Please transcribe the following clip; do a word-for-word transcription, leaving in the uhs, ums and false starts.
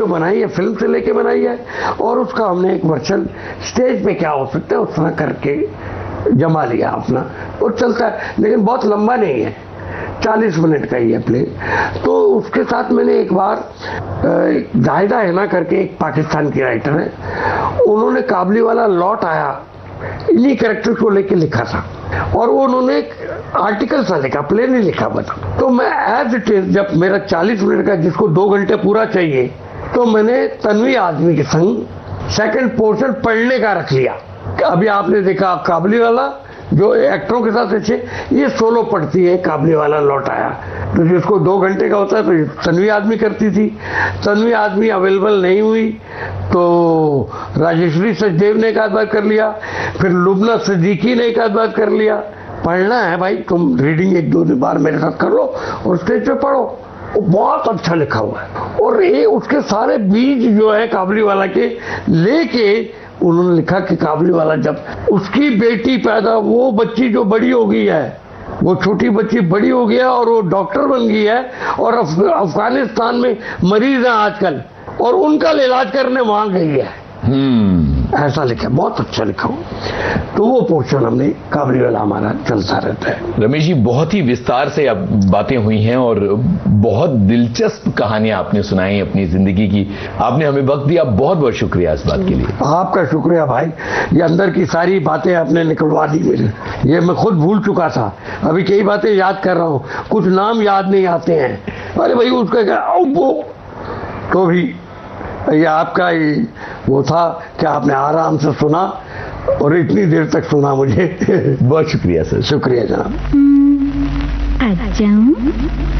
जो बनाई है फिल्म से लेके बनाई है, और उसका हमने एक वर्जन स्टेज पे क्या हो सकता है उस तरह करके जमा लिया अपना, और चलता है, लेकिन बहुत लंबा नहीं है, चालीस मिनट का ही है प्ले। तो उसके साथ मैंने एक बार जाहिदा हैना करके एक पाकिस्तान की राइटर है, उन्होंने काबली वाला लौट आया इन्हीं कैरेक्टर को लेके लिखा था, और वो उन्होंने एक आर्टिकल सा लिखा, प्ले नहीं लिखा बता। तो मैं एज इट इज, जब मेरा चालीस मिनट का जिसको दो घंटे पूरा चाहिए, तो मैंने तन्वी आजमी के संग सेकंड पोर्शन पढ़ने का रख लिया। अभी आपने देखा काबली वाला जो एक्टरों के साथ अच्छे, ये सोलो पढ़ती है काबली वाला लौट आया, तो जिसको दो घंटे का होता है तो तन्वी आदमी करती थी। तन्वी आदमी अवेलेबल नहीं हुई तो राजेश्वरी सचदेव ने एक आध बार कर लिया, फिर लुबना सिद्दीकी ने एक आध बार कर लिया। पढ़ना है भाई, तुम रीडिंग एक दो बार मेरे साथ कर लो और स्टेज पे पढ़ो, वो बहुत अच्छा लिखा हुआ है। और ये उसके सारे बीज जो है काबली वाला के लेके उन्होंने लिखा कि काबली वाला जब उसकी बेटी पैदा, वो बच्ची जो बड़ी हो गई है, वो छोटी बच्ची बड़ी हो गई है और वो डॉक्टर बन गई है, और अफ, अफगानिस्तान में मरीज हैं आजकल, और उनका इलाज करने वहां गई है। हम्म ऐसा लिखा, बहुत अच्छा लिखा हूं। तो वो पोर्शन हमने काबली वाला हमारा चलता रहता है। रमेश जी, बहुत ही विस्तार से अब बातें हुई हैं और बहुत दिलचस्प कहानियां आपने सुनाई अपनी जिंदगी की। आपने हमें वक्त दिया, बहुत बहुत शुक्रिया इस बात के लिए। आपका शुक्रिया भाई, ये अंदर की सारी बातें आपने निकलवा दी मेरे, ये मैं खुद भूल चुका था, अभी कई बातें याद कर रहा हूँ, कुछ नाम याद नहीं आते हैं। अरे भाई उसका क्या वो, तो भी ये आपका ही वो था कि आपने आराम से सुना और इतनी देर तक सुना मुझे। बहुत शुक्रिया सर। शुक्रिया जनाब। आ जाऊं?